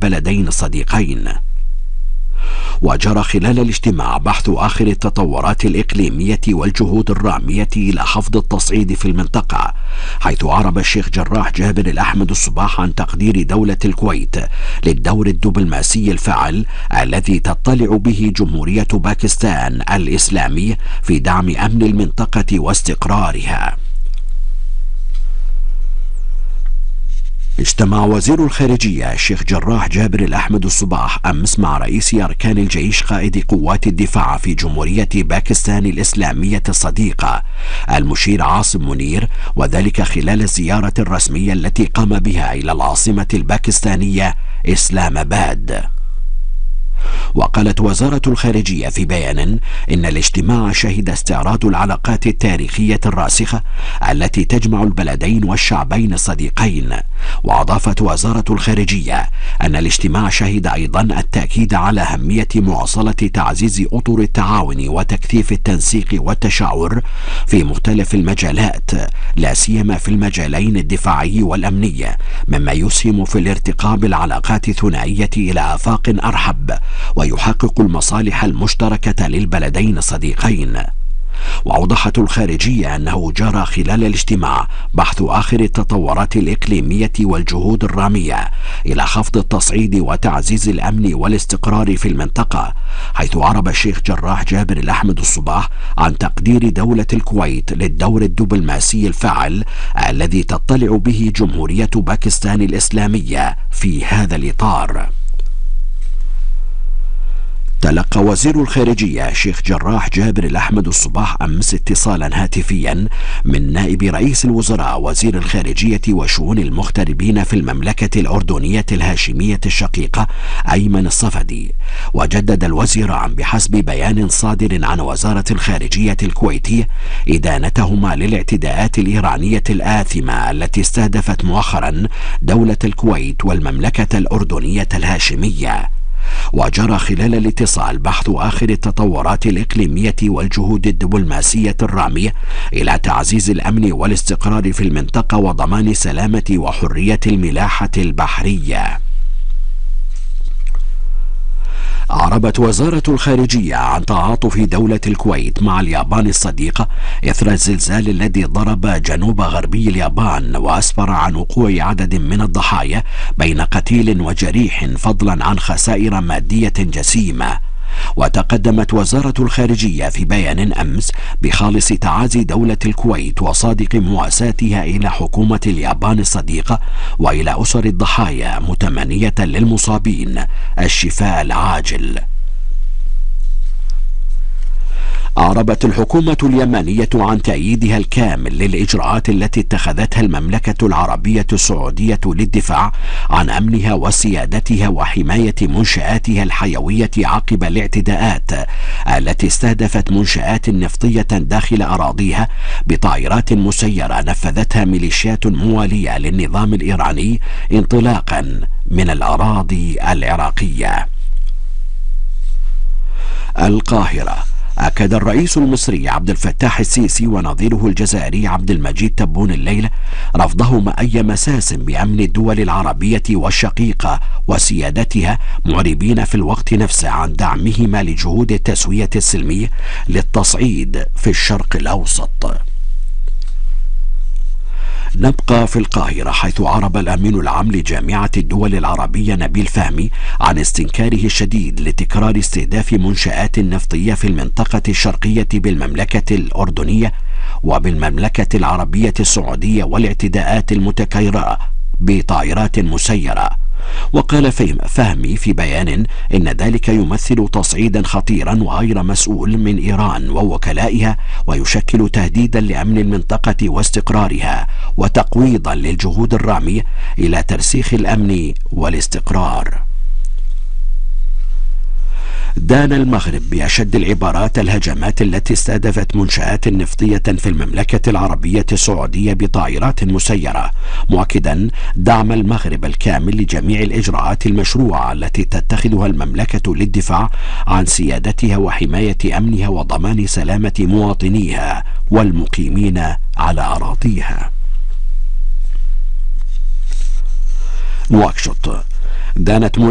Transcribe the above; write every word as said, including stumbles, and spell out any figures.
البلدين الصديقين. وجرى خلال الاجتماع بحث آخر التطورات الإقليمية والجهود الرامية إلى حفظ التصعيد في المنطقة، حيث أعرب الشيخ جراح جابر الأحمد الصباح عن تقدير دولة الكويت للدور الدبلوماسي الفاعل الذي تطلع به جمهورية باكستان الإسلامي في دعم أمن المنطقة واستقرارها. اجتمع وزير الخارجية الشيخ جراح جابر الأحمد الصباح أمس مع رئيس أركان الجيش قائد قوات الدفاع في جمهورية باكستان الإسلامية الصديقة المشير عاصم منير، وذلك خلال الزيارة الرسمية التي قام بها إلى العاصمة الباكستانية إسلام آباد. وقالت وزارة الخارجية في بيان إن الاجتماع شهد استعراض العلاقات التاريخية الراسخة التي تجمع البلدين والشعبين الصديقين. وأضافت وزارة الخارجية أن الاجتماع شهد أيضا التأكيد على أهمية مواصلة تعزيز أطر التعاون وتكثيف التنسيق والتشاور في مختلف المجالات، لا سيما في المجالين الدفاعي والأمني، مما يسهم في الارتقاء بالعلاقات الثنائية إلى آفاق أرحب ويحقق المصالح المشتركة للبلدين الصديقين. وأوضحت الخارجية أنه جرى خلال الاجتماع بحث آخر التطورات الإقليمية والجهود الرامية إلى خفض التصعيد وتعزيز الأمن والاستقرار في المنطقة، حيث أعرب الشيخ جراح جابر الأحمد الصباح عن تقدير دولة الكويت للدور الدبلوماسي الفاعل الذي تطلع به جمهورية باكستان الإسلامية في هذا الإطار. تلقى وزير الخارجية الشيخ جراح جابر الأحمد الصباح أمس اتصالا هاتفيا من نائب رئيس الوزراء وزير الخارجية وشؤون المغتربين في المملكة الأردنية الهاشمية الشقيقة أيمن الصفدي، وجدد الوزيران بحسب بيان صادر عن وزارة الخارجية الكويتية إدانتهما للاعتداءات الإيرانية الآثمة التي استهدفت مؤخرا دولة الكويت والمملكة الأردنية الهاشمية. وجرى خلال الاتصال بحث آخر التطورات الإقليمية والجهود الدبلوماسية الرامية إلى تعزيز الأمن والاستقرار في المنطقة وضمان سلامة وحرية الملاحة البحرية. أعربت وزارة الخارجية عن تعاطف دولة الكويت مع اليابان الصديقة إثر الزلزال الذي ضرب جنوب غربي اليابان وأسفر عن وقوع عدد من الضحايا بين قتيل وجريح، فضلا عن خسائر مادية جسيمة. وتقدمت وزارة الخارجية في بيان أمس بخالص تعازي دولة الكويت وصادق مواساتها إلى حكومة اليابان الصديقة وإلى أسر الضحايا، متمنية للمصابين الشفاء العاجل. أعربت الحكومة اليمنية عن تأييدها الكامل للإجراءات التي اتخذتها المملكة العربية السعودية للدفاع عن أمنها وسيادتها وحماية منشآتها الحيوية عقب الاعتداءات التي استهدفت منشآت نفطية داخل أراضيها بطائرات مسيرة نفذتها ميليشيات موالية للنظام الإيراني انطلاقا من الأراضي العراقية. القاهرة. أكد الرئيس المصري عبد الفتاح السيسي ونظيره الجزائري عبد المجيد تبون الليلة رفضهما أي مساس بأمن الدول العربية والشقيقة وسيادتها، معربين في الوقت نفسه عن دعمهما لجهود التسوية السلمية للتصعيد في الشرق الأوسط. نبقى في القاهرة، حيث أعرب الأمين العام لجامعة الدول العربية نبيل فهمي عن استنكاره الشديد لتكرار استهداف منشآت نفطية في المنطقة الشرقية بالمملكة الأردنية وبالمملكة العربية السعودية والاعتداءات المتكررة بطائرات مسيرة. وقال فهمي في بيان إن ذلك يمثل تصعيدا خطيرا وغير مسؤول من إيران ووكلائها، ويشكل تهديدا لأمن المنطقة واستقرارها وتقويضا للجهود الرامية إلى ترسيخ الأمن والاستقرار. دان المغرب بأشد العبارات الهجمات التي استهدفت منشآت نفطية في المملكة العربية السعودية بطائرات مسيرة، مؤكدا دعم المغرب الكامل لجميع الإجراءات المشروعة التي تتخذها المملكة للدفاع عن سيادتها وحماية أمنها وضمان سلامة مواطنيها والمقيمين على أراضيها. نواكشوط. دانت